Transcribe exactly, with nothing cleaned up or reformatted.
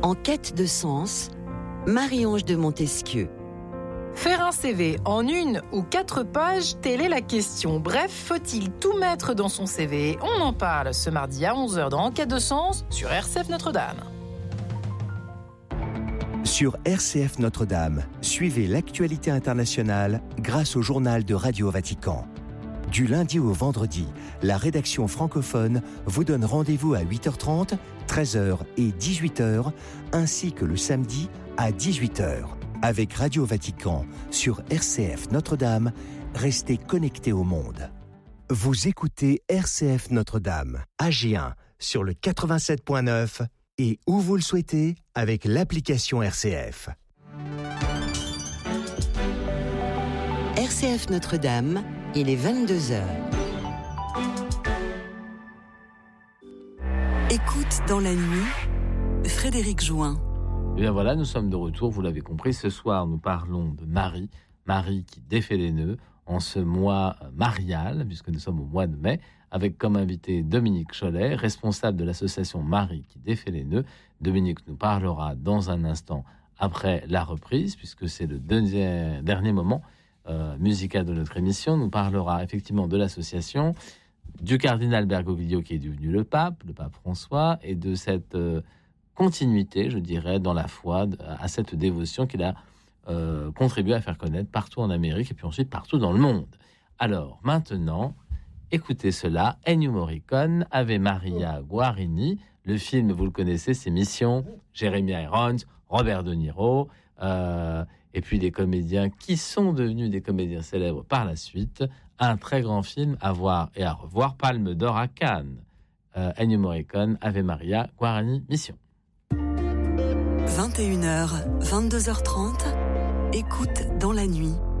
En quête de sens, Marie-Ange de Montesquieu. Faire un C V en une ou quatre pages, telle est la question. Bref, faut-il tout mettre dans son C V ? On en parle ce mardi à onze heures dans En quête de sens sur R C F Notre-Dame. Sur R C F Notre-Dame, suivez l'actualité internationale grâce au journal de Radio Vatican. Du lundi au vendredi, la rédaction francophone vous donne rendez-vous à huit heures trente, treize heures et dix-huit heures, ainsi que le samedi à dix-huit heures. Avec Radio Vatican sur R C F Notre-Dame, restez connectés au monde. Vous écoutez R C F Notre-Dame, à Gien, sur le quatre-vingt-sept point neuf et où vous le souhaitez avec l'application R C F. R C F Notre-Dame, il est vingt-deux heures. Écoute dans la nuit, Frédéric Join. Et bien voilà, nous sommes de retour, vous l'avez compris. Ce soir, nous parlons de Marie, Marie qui défait les nœuds en ce mois marial, puisque nous sommes au mois de mai, avec comme invité Dominique Cholet, responsable de l'association Marie qui défait les nœuds. Dominique nous parlera dans un instant après la reprise, puisque c'est le dernier, dernier moment euh, musical de notre émission. Nous parlera effectivement de l'association, du cardinal Bergoglio qui est devenu le pape, le pape François, et de cette... Euh, continuité, je dirais, dans la foi, à cette dévotion qu'il a euh, contribué à faire connaître partout en Amérique et puis ensuite partout dans le monde. Alors, maintenant, écoutez cela, Ennio Morricone, Ave Maria Guarini, le film, vous le connaissez, c'est Mission, Jeremy Irons, Robert De Niro, euh, et puis des comédiens qui sont devenus des comédiens célèbres par la suite. Un très grand film à voir et à revoir, Palme d'Or à Cannes. Euh, Ennio Morricone, Ave Maria Guarini, Mission. vingt et une heures, vingt-deux heures trente, écoute dans la nuit.